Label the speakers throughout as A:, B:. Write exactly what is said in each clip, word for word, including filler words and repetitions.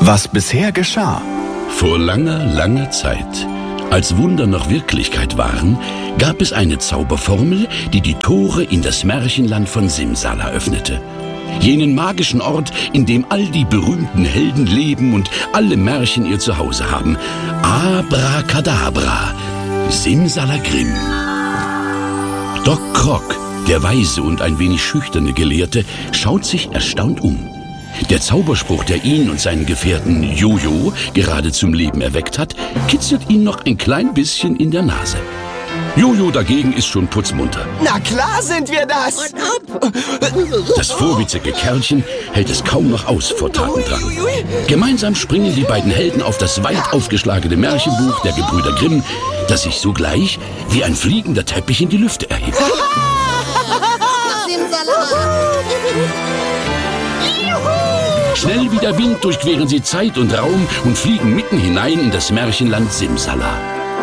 A: Was bisher geschah.
B: Vor langer, langer Zeit, als Wunder noch Wirklichkeit waren, gab es eine Zauberformel, die die Tore in das Märchenland von Simsala öffnete. Jenen magischen Ort, in dem all die berühmten Helden leben und alle Märchen ihr Zuhause haben. Abracadabra, Simsalagrim. Doc Croc, der weise und ein wenig schüchterne Gelehrte, schaut sich erstaunt um. Der Zauberspruch, der ihn und seinen Gefährten Jojo gerade zum Leben erweckt hat, kitzelt ihn noch ein klein bisschen in der Nase. Jojo dagegen ist schon putzmunter.
C: Na klar sind wir das! Und ab!
B: Das vorwitzige Kerlchen hält es kaum noch aus vor Tatendrang. Gemeinsam springen die beiden Helden auf das weit aufgeschlagene Märchenbuch der Gebrüder Grimm, das sich sogleich wie ein fliegender Teppich in die Lüfte erhebt. Schnell wie der Wind durchqueren sie Zeit und Raum und fliegen mitten hinein in das Märchenland Simsala.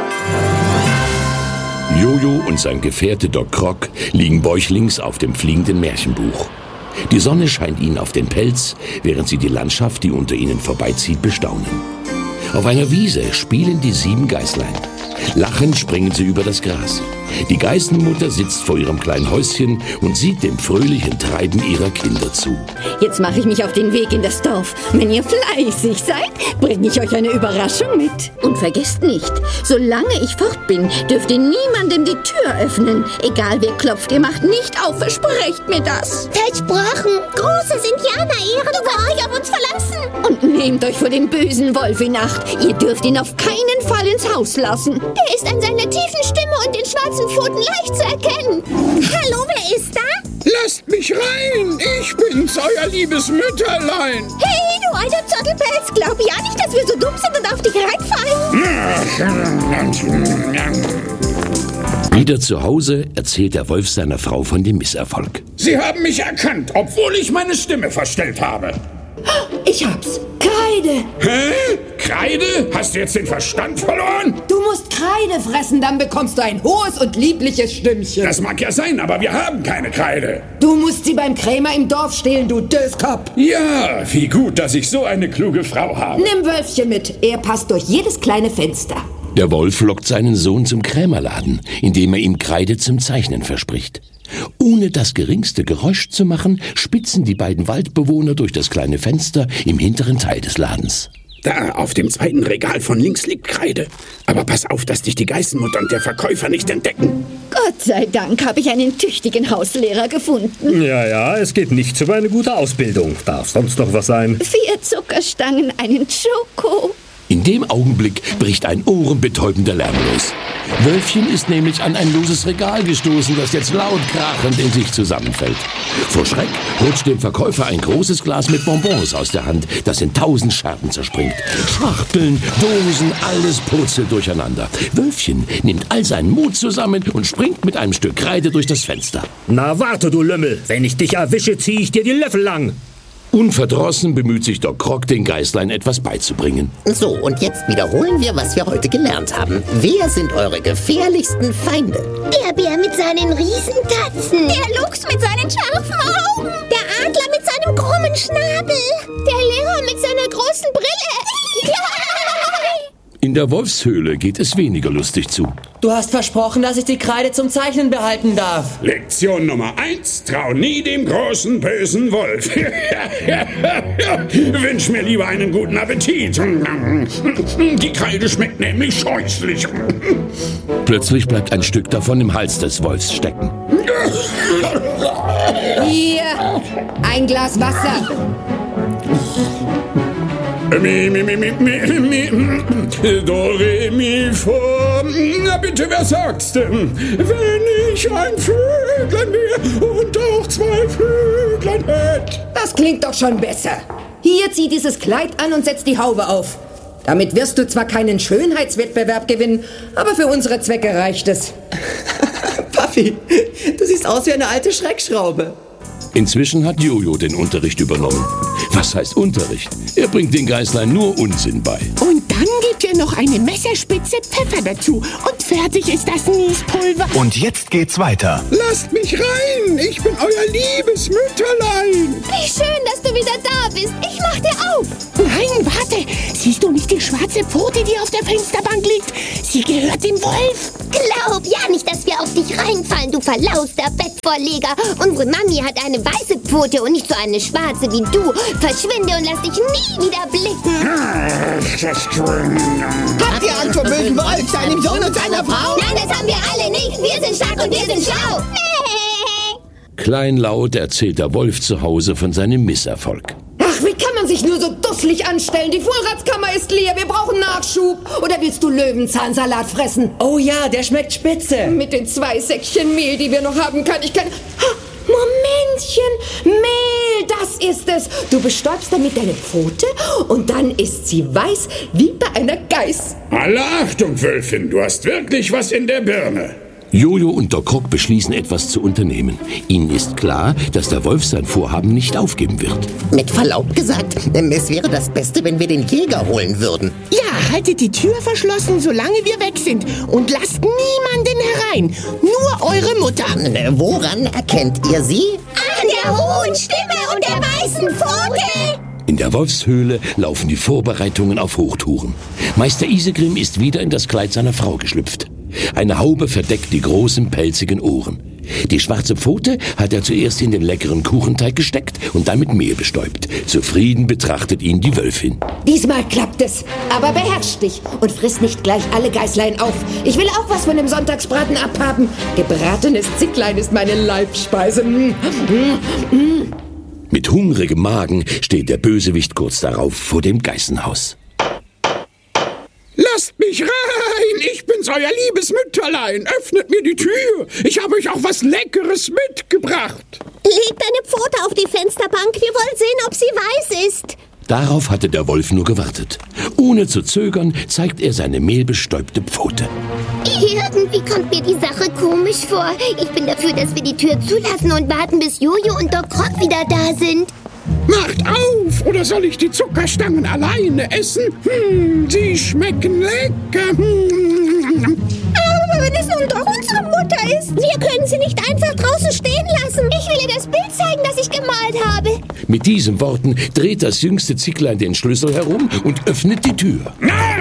B: Jojo und sein Gefährte Doc Croc liegen bäuchlings auf dem fliegenden Märchenbuch. Die Sonne scheint ihnen auf den Pelz, während sie die Landschaft, die unter ihnen vorbeizieht, bestaunen. Auf einer Wiese spielen die sieben Geißlein. Lachend springen sie über das Gras. Die Geißenmutter sitzt vor ihrem kleinen Häuschen und sieht dem fröhlichen Treiben ihrer Kinder zu.
D: Jetzt mache ich mich auf den Weg in das Dorf. Wenn ihr fleißig seid, bringe ich euch eine Überraschung mit. Und vergesst nicht, solange ich fort bin, dürft ihr niemandem die Tür öffnen. Egal wer klopft, ihr macht nicht auf, versprecht mir das.
E: Versprochen. Großes Indianer-Ehren. Du kannst dich auf uns verlassen.
D: Und nehmt euch vor dem bösen Wolf in Acht. Ihr dürft ihn auf keinen Fall ins Haus lassen.
E: Er ist an seiner tiefen Stimme und den schwarzen Pfoten leicht zu erkennen. Hallo, wer ist da?
F: Lasst mich rein! Ich bin's, euer liebes Mütterlein!
E: Hey, du alter Zottelpelz! Glaub ja nicht, dass wir so dumm sind und auf dich reinfallen!
B: Wieder zu Hause erzählt der Wolf seiner Frau von dem Misserfolg.
F: Sie haben mich erkannt, obwohl ich meine Stimme verstellt habe.
D: Ich hab's. Kreide.
F: Hä? Kreide? Hast du jetzt den Verstand verloren?
G: Du musst Kreide fressen, dann bekommst du ein hohes und liebliches Stimmchen.
F: Das mag ja sein, aber wir haben keine Kreide.
G: Du musst sie beim Krämer im Dorf stehlen, du Döskopf.
F: Ja, wie gut, dass ich so eine kluge Frau habe.
G: Nimm Wölfchen mit, er passt durch jedes kleine Fenster.
B: Der Wolf lockt seinen Sohn zum Krämerladen, indem er ihm Kreide zum Zeichnen verspricht. Ohne das geringste Geräusch zu machen, spitzen die beiden Waldbewohner durch das kleine Fenster im hinteren Teil des Ladens.
F: Da, auf dem zweiten Regal von links liegt Kreide. Aber pass auf, dass dich die Geißenmutter und der Verkäufer nicht entdecken.
D: Gott sei Dank habe ich einen tüchtigen Hauslehrer gefunden.
H: Ja, ja, es geht nichts über eine gute Ausbildung. Darf sonst noch was sein?
D: Vier Zuckerstangen, einen Schoko.
B: In dem Augenblick bricht ein ohrenbetäubender Lärm los. Wölfchen ist nämlich an ein loses Regal gestoßen, das jetzt laut krachend in sich zusammenfällt. Vor Schreck rutscht dem Verkäufer ein großes Glas mit Bonbons aus der Hand, das in tausend Scherben zerspringt. Schachteln, Dosen, alles purzelt durcheinander. Wölfchen nimmt all seinen Mut zusammen und springt mit einem Stück Kreide durch das Fenster.
H: Na warte, du Lümmel. Wenn ich dich erwische, zieh ich dir die Löffel lang.
B: Unverdrossen bemüht sich Doc Croc, den Geißlein etwas beizubringen.
I: So, und jetzt wiederholen wir, was wir heute gelernt haben. Wer sind eure gefährlichsten Feinde?
E: Der Bär mit seinen Riesentatzen. Der Luchs mit seinen scharfen Augen. Der Adler mit seinem krummen Schnabel. Der Lehrer mit seiner großen Brille.
B: In der Wolfshöhle geht es weniger lustig zu.
G: Du hast versprochen, dass ich die Kreide zum Zeichnen behalten darf.
F: Lektion Nummer eins, trau nie dem großen, bösen Wolf. Wünsch mir lieber einen guten Appetit. Die Kreide schmeckt nämlich scheußlich.
B: Plötzlich bleibt ein Stück davon im Hals des Wolfs stecken.
G: Hier, ein Glas Wasser.
F: Mi, mi, mi, mi, mi, mi, do, re, mi, fo. Na bitte, wer sagt's denn? Wenn ich ein Vöglein wär und auch zwei Vöglein hätt.
G: Das klingt doch schon besser. Hier, zieh dieses Kleid an und setz die Haube auf. Damit wirst du zwar keinen Schönheitswettbewerb gewinnen, aber für unsere Zwecke reicht es.
C: Papi, du siehst aus wie eine alte Schreckschraube.
B: Inzwischen hat Jojo den Unterricht übernommen. Was heißt Unterricht? Er bringt den Geißlein nur Unsinn bei.
J: Und dann gibt ihr noch eine Messerspitze Pfeffer dazu. Und fertig ist das Niespulver.
A: Und jetzt geht's weiter.
F: Lasst mich rein! Ich bin euer liebes Mütterlein!
E: Wie schön, dass du wieder da bist. Ich mach dir auf.
J: Nein, warte, spitze Pfote, die auf der Fensterbank liegt. Sie gehört dem Wolf.
E: Glaub ja nicht, dass wir auf dich reinfallen, du verlauster Bettvorleger. Unsere Mami hat eine weiße Pfote und nicht so eine schwarze wie du. Verschwinde und lass dich nie wieder blicken.
C: Habt ihr Angst vor bösen Wolf, seinem Sohn und seiner Frau?
E: Nein, das haben wir alle nicht. Wir sind stark und wir sind schlau.
B: Kleinlaut erzählt der Wolf zu Hause von seinem Misserfolg.
G: Ach, wie kann man sich nur so dusselig anstellen? Die Vorratskammer ist leer, wir brauchen Nachschub. Oder willst du Löwenzahnsalat fressen?
C: Oh ja, der schmeckt spitze.
G: Mit den zwei Säckchen Mehl, die wir noch haben, kann ich kein... Ha, Momentchen, Mehl, das ist es. Du bestäubst damit deine Pfote und dann ist sie weiß wie bei einer Geiß.
F: Alle Achtung, Wölfin, du hast wirklich was in der Birne.
B: Jojo und Doc Rock beschließen, etwas zu unternehmen. Ihnen ist klar, dass der Wolf sein Vorhaben nicht aufgeben wird.
I: Mit Verlaub gesagt, es wäre das Beste, wenn wir den Jäger holen würden.
J: Ja, haltet die Tür verschlossen, solange wir weg sind. Und lasst niemanden herein. Nur eure Mutter.
I: Woran erkennt ihr sie?
E: An der hohen Stimme und der weißen Pfote.
B: In der Wolfshöhle laufen die Vorbereitungen auf Hochtouren. Meister Isegrim ist wieder in das Kleid seiner Frau geschlüpft. Eine Haube verdeckt die großen, pelzigen Ohren. Die schwarze Pfote hat er zuerst in den leckeren Kuchenteig gesteckt und dann mit Mehl bestäubt. Zufrieden betrachtet ihn die Wölfin.
G: Diesmal klappt es, aber beherrsch dich und friss nicht gleich alle Geißlein auf. Ich will auch was von dem Sonntagsbraten abhaben. Gebratenes Zicklein ist meine Leibspeise. Mm, mm, mm.
B: Mit hungrigem Magen steht der Bösewicht kurz darauf vor dem Geißenhaus.
F: Lasst mich rein! Ich bin's, euer liebes Mütterlein. Öffnet mir die Tür. Ich habe euch auch was Leckeres mitgebracht.
E: Leg deine Pfote auf die Fensterbank. Wir wollen sehen, ob sie weiß ist.
B: Darauf hatte der Wolf nur gewartet. Ohne zu zögern zeigt er seine mehlbestäubte Pfote.
E: Irgendwie kommt mir die Sache komisch vor. Ich bin dafür, dass wir die Tür zulassen und warten, bis Jojo und Doc Rock wieder da sind.
F: Macht auf, oder soll ich die Zuckerstangen alleine essen? Hm, sie schmecken lecker. Hm.
E: Aber wenn es nun doch unsere Mutter ist, wir können sie nicht einfach draußen stehen lassen. Ich will ihr das Bild zeigen, das ich gemalt habe.
B: Mit diesen Worten dreht das jüngste Zicklein den Schlüssel herum und öffnet die Tür.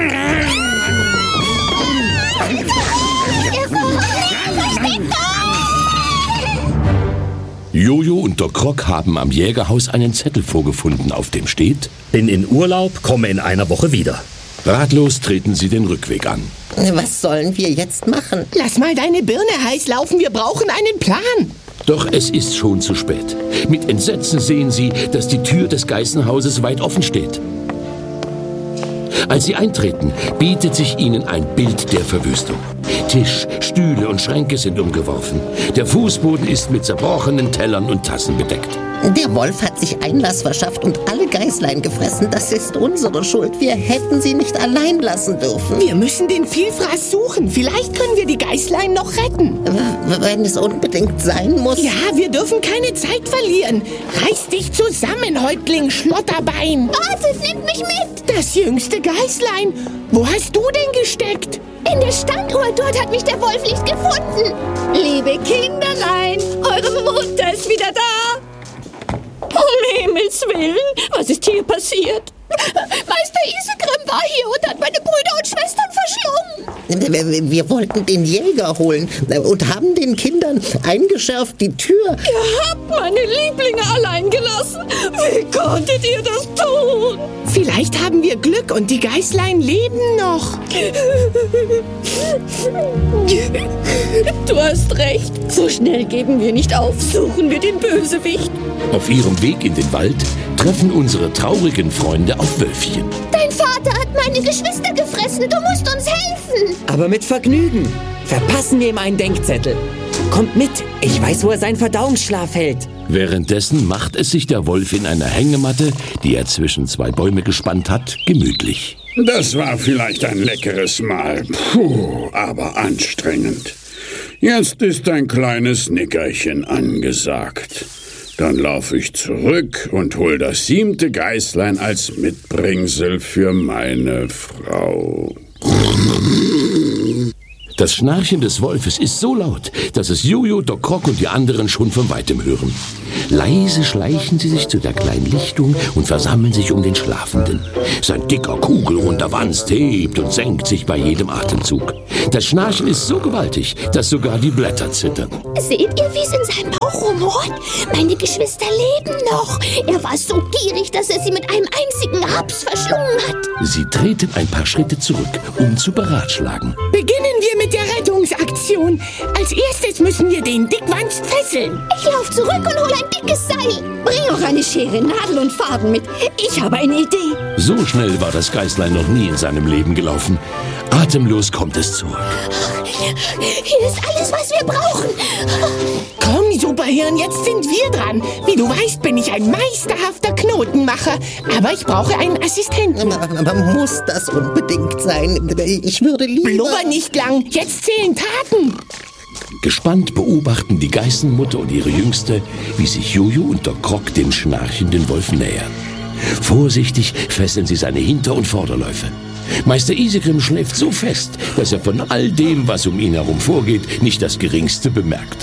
B: Jojo und Doc Rock haben am Jägerhaus einen Zettel vorgefunden, auf dem steht:
H: Bin in Urlaub, komme in einer Woche wieder.
B: Ratlos treten sie den Rückweg an.
I: Was sollen wir jetzt machen?
J: Lass mal deine Birne heiß laufen, wir brauchen einen Plan.
B: Doch es ist schon zu spät. Mit Entsetzen sehen sie, dass die Tür des Geißenhauses weit offen steht. Als sie eintreten, bietet sich ihnen ein Bild der Verwüstung. Tisch, Stühle und Schränke sind umgeworfen. Der Fußboden ist mit zerbrochenen Tellern und Tassen bedeckt.
I: Der Wolf hat sich Einlass verschafft und alle Geißlein gefressen. Das ist unsere Schuld. Wir hätten sie nicht allein lassen dürfen.
J: Wir müssen den Vielfraß suchen. Vielleicht können wir die Geißlein noch retten.
I: W- wenn es unbedingt sein muss.
J: Ja, wir dürfen keine Zeit verlieren. Reiß dich zusammen, Häuptling Schlotterbein.
E: Wartet, nehmt mich mit.
J: Das jüngste Geißlein. Wo hast du denn gesteckt?
E: In der Standuhr. Dort hat mich der Wolf nicht gefunden.
D: Liebe Kinderlein, eure Mutter ist wieder da. Um Himmels Willen, was ist hier passiert?
E: Meister Isegrim war hier und hat meine Brüder und Schwestern verschlungen.
I: Wir, wir wollten den Jäger holen und haben den Kindern eingeschärft, die Tür...
D: Ihr habt meine Lieblinge allein gelassen. Wie konntet ihr das tun?
J: Vielleicht haben wir Glück und die Geißlein leben noch.
D: Du hast recht. So schnell geben wir nicht auf. Suchen wir den Bösewicht.
B: Auf ihrem Weg in den Wald treffen unsere traurigen Freunde auf Wölfchen.
E: Dein Vater hat meine Geschwister gefressen. Du musst uns helfen.
C: Aber mit Vergnügen. Verpassen wir ihm einen Denkzettel. Kommt mit. Ich weiß, wo er seinen Verdauungsschlaf hält.
B: Währenddessen macht es sich der Wolf in einer Hängematte, die er zwischen zwei Bäume gespannt hat, gemütlich.
F: Das war vielleicht ein leckeres Mahl. Puh, aber anstrengend. Jetzt ist ein kleines Nickerchen angesagt. Dann laufe ich zurück und hol das siebte Geißlein als Mitbringsel für meine Frau.
B: Das Schnarchen des Wolfes ist so laut, dass es Jojo, Doc Croc und die anderen schon von weitem hören. Leise schleichen sie sich zu der kleinen Lichtung und versammeln sich um den Schlafenden. Sein dicker, kugelrunder Wanst hebt und senkt sich bei jedem Atemzug. Das Schnarchen ist so gewaltig, dass sogar die Blätter zittern.
E: Seht ihr, wie es in seinem Bauch rumort? Meine Geschwister leben noch. Er war so gierig, dass er sie mit einem einzigen Haps verschlungen hat.
B: Sie treten ein paar Schritte zurück, um zu beratschlagen.
J: Beginnen wir mit der Rettungsaktion. Als erstes müssen wir den Dickwanst fesseln.
E: Ich lauf zurück und hole ein dickes Seil.
D: Bring auch eine Schere, Nadel und Faden mit. Ich habe eine Idee.
B: So schnell war das Geißlein noch nie in seinem Leben gelaufen. Atemlos kommt es zurück.
E: Hier ist alles, was wir brauchen.
J: Komm, Superhirn, jetzt sind wir dran. Wie du weißt, bin ich ein meisterhafter Knotenmacher. Aber ich brauche einen Assistenten.
I: Aber, aber muss das unbedingt sein? Ich würde lieber...
J: Blubber nicht lang, jetzt zählen Taten.
B: Gespannt beobachten die Geißenmutter und ihre Jüngste, wie sich Jojo und Doc Croc dem schnarchenden Wolf nähern. Vorsichtig fesseln sie seine Hinter- und Vorderläufe. Meister Isegrim schläft so fest, dass er von all dem, was um ihn herum vorgeht, nicht das Geringste bemerkt.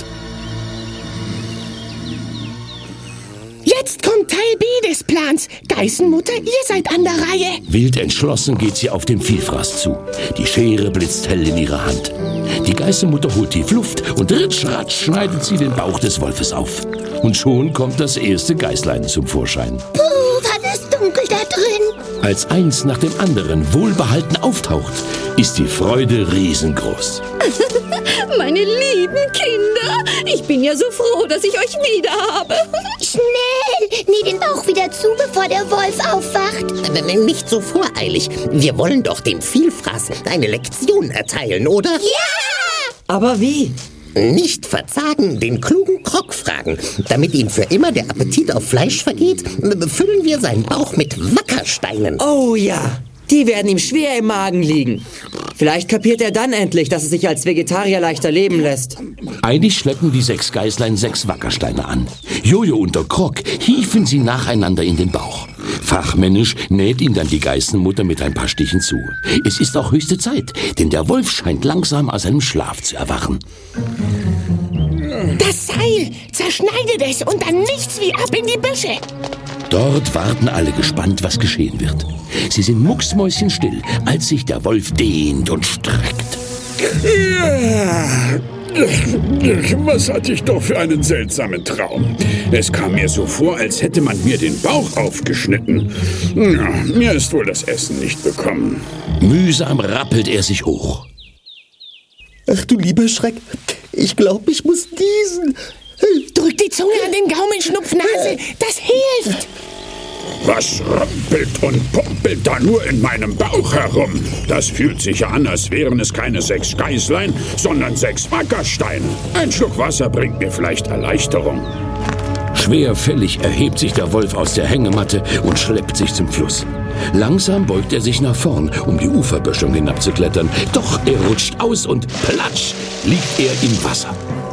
J: Jetzt kommt Teil B des Plans. Geißenmutter, ihr seid an der Reihe.
B: Wild entschlossen geht sie auf den Vielfraß zu. Die Schere blitzt hell in ihrer Hand. Die Geißenmutter holt tief Luft und ritsch-ratsch schneidet sie den Bauch des Wolfes auf. Und schon kommt das erste Geißlein zum Vorschein.
E: Puh, war das dunkel da drin.
B: Als eins nach dem anderen wohlbehalten auftaucht, ist die Freude riesengroß.
D: Meine lieben Kinder, ich bin ja so froh, dass ich euch wieder habe.
E: Schnell, näh den Bauch wieder zu, bevor der Wolf aufwacht.
I: Nicht so voreilig. Wir wollen doch dem Vielfraß eine Lektion erteilen, oder?
E: Ja!
C: Aber wie?
I: Nicht verzagen, den klugen Croc fragen. Damit ihm für immer der Appetit auf Fleisch vergeht, füllen wir seinen Bauch mit Wackersteinen.
C: Oh ja, die werden ihm schwer im Magen liegen. Vielleicht kapiert er dann endlich, dass es sich als Vegetarier leichter leben lässt.
B: Eilig schleppen die sechs Geißlein sechs Wackersteine an. Jojo und Doc Croc hieven sie nacheinander in den Bauch. Fachmännisch näht ihn dann die Geißenmutter mit ein paar Stichen zu. Es ist auch höchste Zeit, denn der Wolf scheint langsam aus seinem Schlaf zu erwachen.
J: Das Seil, zerschneidet es und dann nichts wie ab in die Büsche.
B: Dort warten alle gespannt, was geschehen wird. Sie sind mucksmäuschenstill, als sich der Wolf dehnt und streckt.
F: Ja. Was hatte ich doch für einen seltsamen Traum. Es kam mir so vor, als hätte man mir den Bauch aufgeschnitten. Ja, mir ist wohl das Essen nicht bekommen.
B: Mühsam rappelt er sich hoch.
I: Ach du lieber Schreck, ich glaube, ich muss niesen.
J: Drück die Zunge an den Gaumen, Schnupfnase, das hilft.
F: Was rumpelt und pumpelt da nur in meinem Bauch herum? Das fühlt sich ja an, als wären es keine sechs Geißlein, sondern sechs Wackersteine. Ein Schluck Wasser bringt mir vielleicht Erleichterung.
B: Schwerfällig erhebt sich der Wolf aus der Hängematte und schleppt sich zum Fluss. Langsam beugt er sich nach vorn, um die Uferböschung hinabzuklettern. Doch er rutscht aus und platsch liegt er im Wasser.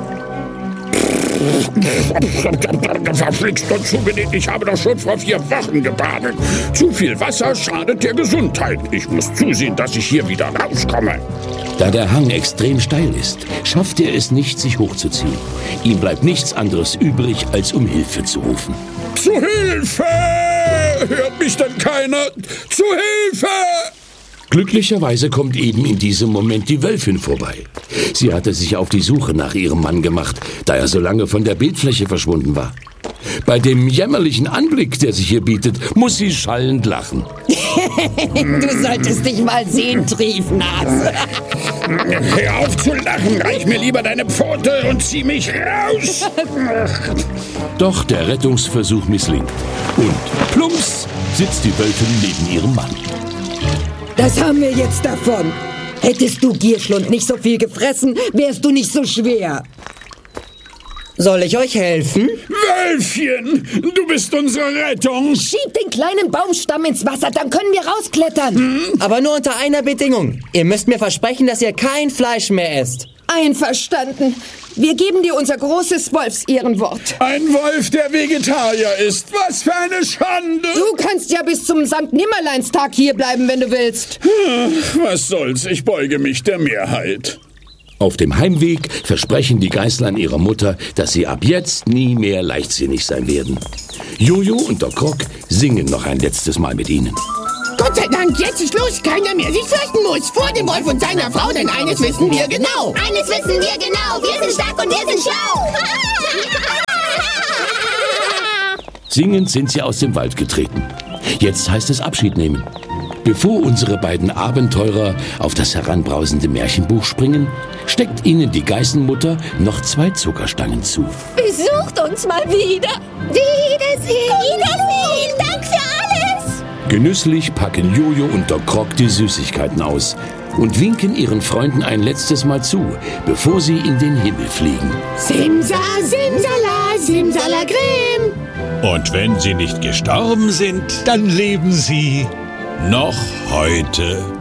F: Verflixt und zugenäht, ich habe doch schon vor vier Wochen gebadet. Zu viel Wasser schadet der Gesundheit. Ich muss zusehen, dass ich hier wieder rauskomme.
B: Da der Hang extrem steil ist, schafft er es nicht, sich hochzuziehen. Ihm bleibt nichts anderes übrig, als um Hilfe zu rufen.
F: Zu Hilfe! Hört mich denn keiner? Zu Hilfe!
B: Glücklicherweise kommt eben in diesem Moment die Wölfin vorbei. Sie hatte sich auf die Suche nach ihrem Mann gemacht, da er so lange von der Bildfläche verschwunden war. Bei dem jämmerlichen Anblick, der sich hier bietet, muss sie schallend lachen.
C: Du solltest dich mal sehen, Triefnase.
F: Hör auf zu lachen, reich mir lieber deine Pfote und zieh mich raus.
B: Doch der Rettungsversuch misslingt. Und plumps sitzt die Wölfin neben ihrem Mann.
G: Das haben wir jetzt davon. Hättest du, Gierschlund, nicht so viel gefressen, wärst du nicht so schwer.
C: Soll ich euch helfen?
F: Wölfchen, du bist unsere Rettung.
G: Schieb den kleinen Baumstamm ins Wasser, dann können wir rausklettern. Hm?
C: Aber nur unter einer Bedingung. Ihr müsst mir versprechen, dass ihr kein Fleisch mehr esst.
G: Einverstanden. Wir geben dir unser großes Wolfsehrenwort.
F: Ein Wolf, der Vegetarier ist. Was für eine Schande.
G: Du kannst ja bis zum Sankt Nimmerleinstag hier bleiben, wenn du willst.
F: Was soll's, ich beuge mich der Mehrheit.
B: Auf dem Heimweg versprechen die Geißlein ihrer Mutter, dass sie ab jetzt nie mehr leichtsinnig sein werden. Jojo und Doc Croc singen noch ein letztes Mal mit ihnen.
J: Gott sei Dank, jetzt ist Schluss. Keiner mehr sich fürchten muss. Vor dem Wolf und seiner Frau, denn eines wissen wir genau.
E: Eines wissen wir genau. Wir sind stark und wir sind schlau.
B: Singend sind sie aus dem Wald getreten. Jetzt heißt es Abschied nehmen. Bevor unsere beiden Abenteurer auf das heranbrausende Märchenbuch springen, steckt ihnen die Geißenmutter noch zwei Zuckerstangen zu.
D: Besucht uns mal wieder.
E: Wiedersehen. Wiedersehen. Dank für alles.
B: Genüsslich packen Jojo und Doc Croc die Süßigkeiten aus und winken ihren Freunden ein letztes Mal zu, bevor sie in den Himmel fliegen.
J: Simsa, simsala, simsalagrim.
K: Und wenn sie nicht gestorben sind, dann leben sie noch heute.